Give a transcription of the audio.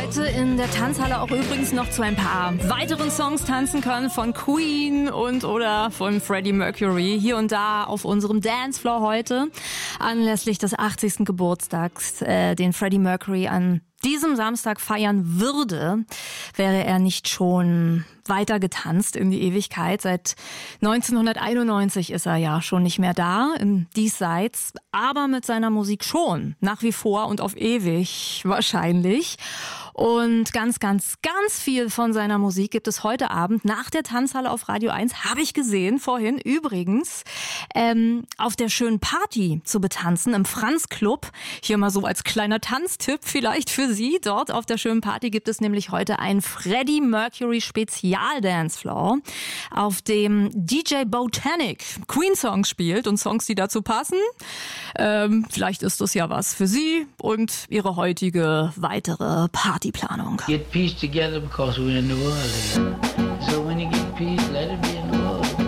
heute in der Tanzhalle auch übrigens noch zu ein paar weiteren Songs tanzen können von Queen und oder von Freddie Mercury. Hier und da auf unserem Dancefloor heute anlässlich des 80. Geburtstags, den Freddie Mercury an diesem Samstag feiern würde, wäre er nicht schon weiter getanzt in die Ewigkeit. Seit 1991 ist er ja schon nicht mehr da, im Diesseits, aber mit seiner Musik schon, nach wie vor und auf ewig wahrscheinlich. Und ganz viel von seiner Musik gibt es heute Abend nach der Tanzhalle auf Radio 1, habe ich gesehen vorhin übrigens, auf der schönen Party zu betanzen im Franz Club. Hier mal so als kleiner Tanztipp vielleicht für Sie. Dort auf der schönen Party gibt es nämlich heute ein Freddie Mercury Spezial-Dancefloor, auf dem DJ Botanic Queen-Songs spielt und Songs, die dazu passen. Vielleicht ist das ja was für Sie und Ihre heutige weitere Partyplanung. Get peace together because we're in the world again.